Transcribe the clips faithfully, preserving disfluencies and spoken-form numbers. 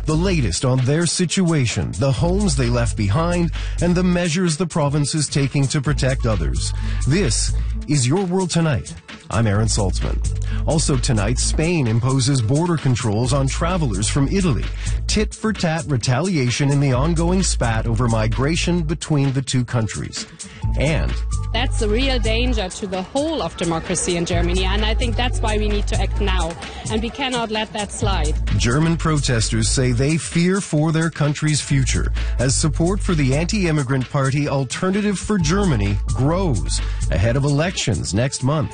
The latest on their situation, the homes they left behind, and the measures the province is taking to protect others. This is Your World Tonight. I'm Aaron Saltzman. Also tonight, Spain imposes border controls on travelers from Italy. Tit-for-tat retaliation in the ongoing spat over migration between the two countries. And that's a real danger to the whole of democracy in Germany, and I think that's why we need to act now, and we cannot let that slide. German protesters say they fear for their country's future as support for the anti-immigrant party Alternative for Germany grows ahead of elections next month.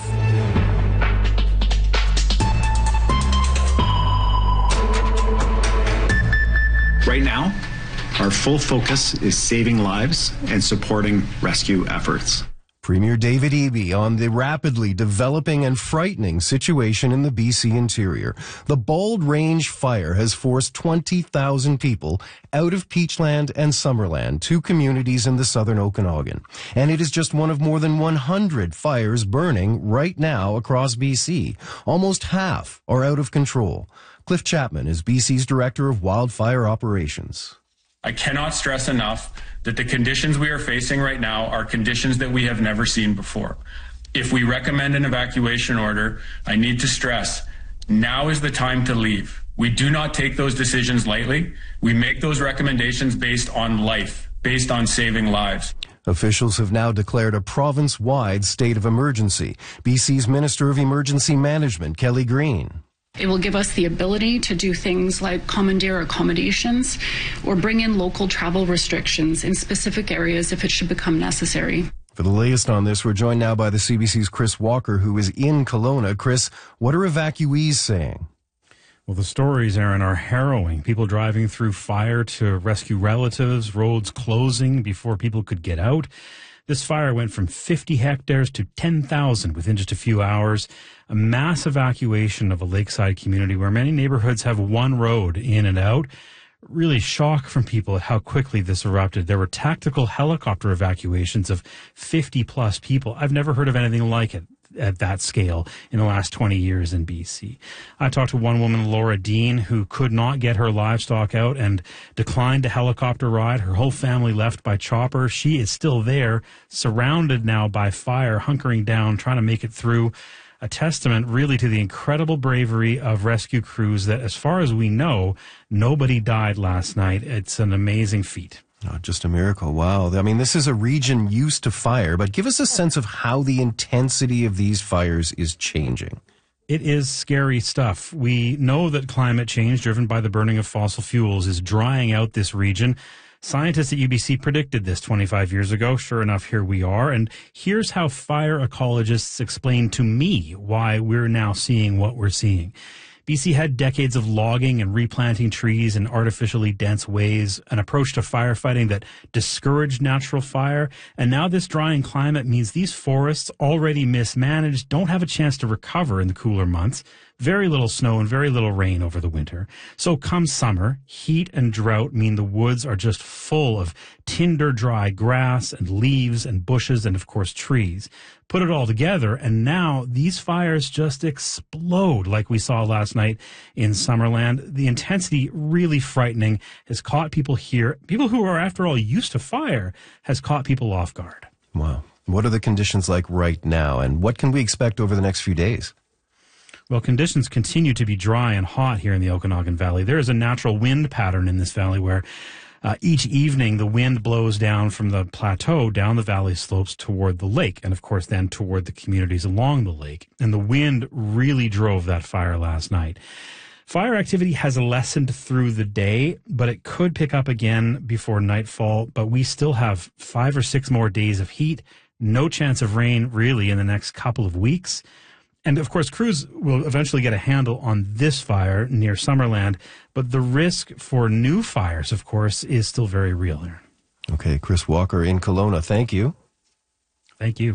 Right now, our full focus is saving lives and supporting rescue efforts. Premier David Eby on the rapidly developing and frightening situation in the B C interior. The Bald Range fire has forced twenty thousand people out of Peachland and Summerland, two communities in the southern Okanagan. And it is just one of more than one hundred fires burning right now across B C. Almost half are out of control. Cliff Chapman is B C's Director of Wildfire Operations. I cannot stress enough that the conditions we are facing right now are conditions that we have never seen before. If we recommend an evacuation order, I need to stress, now is the time to leave. We do not take those decisions lightly. We make those recommendations based on life, based on saving lives. Officials have now declared a province-wide state of emergency. B C's Minister of Emergency Management, Kelly Green. It will give us the ability to do things like commandeer accommodations or bring in local travel restrictions in specific areas if it should become necessary. For the latest on this, we're joined now by the C B C's Chris Walker, who is in Kelowna. Chris, what are evacuees saying? Well, the stories, Aaron, are harrowing. People driving through fire to rescue relatives, roads closing before people could get out. This fire went from fifty hectares to ten thousand within just a few hours. A mass evacuation of a lakeside community where many neighborhoods have one road in and out. Really shock from people at how quickly this erupted. There were tactical helicopter evacuations of fifty plus people. I've never heard of anything like it at that scale in the last twenty years in B C. I talked to one woman, Laura Dean, who could not get her livestock out and declined a helicopter ride. Her whole family left by chopper. She is still there, surrounded now by fire, hunkering down, trying to make it through. A testament really to the incredible bravery of rescue crews that, as far as we know, nobody died last night. It's an amazing feat. Oh, just a miracle. Wow. I mean, this is a region used to fire, but give us a sense of how the intensity of these fires is changing. It is scary stuff. We know that climate change, driven by the burning of fossil fuels, is drying out this region. Scientists at U B C predicted this twenty-five years ago. Sure enough, here we are. And here's how fire ecologists explain to me why we're now seeing what we're seeing. B C had decades of logging and replanting trees in artificially dense ways, an approach to firefighting that discouraged natural fire. And now this drying climate means these forests, already mismanaged, don't have a chance to recover in the cooler months. Very little snow and very little rain over the winter. So come summer, heat and drought mean the woods are just full of tinder dry grass and leaves and bushes and, of course, trees. Put it all together, and now these fires just explode like we saw last night in Summerland. The intensity, really frightening, has caught people here. People who are, after all, used to fire, has caught people off guard. Wow. What are the conditions like right now, and what can we expect over the next few days? Well, conditions continue to be dry and hot here in the Okanagan Valley. There is a natural wind pattern in this valley where uh, each evening the wind blows down from the plateau down the valley slopes toward the lake, and of course then toward the communities along the lake. And the wind really drove that fire last night. Fire activity has lessened through the day, but it could pick up again before nightfall. But we still have five or six more days of heat, no chance of rain really in the next couple of weeks. And, of course, crews will eventually get a handle on this fire near Summerland, but the risk for new fires, of course, is still very real there. Okay, Chris Walker in Kelowna, thank you. Thank you.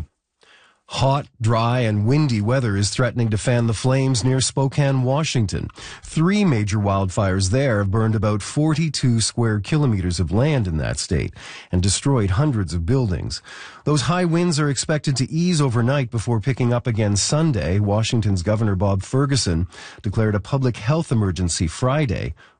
Hot, dry, and windy weather is threatening to fan the flames near Spokane, Washington. Three major wildfires there have burned about forty-two square kilometers of land in that state and destroyed hundreds of buildings. Those high winds are expected to ease overnight before picking up again Sunday. Washington's Governor Bob Ferguson declared a public health emergency Friday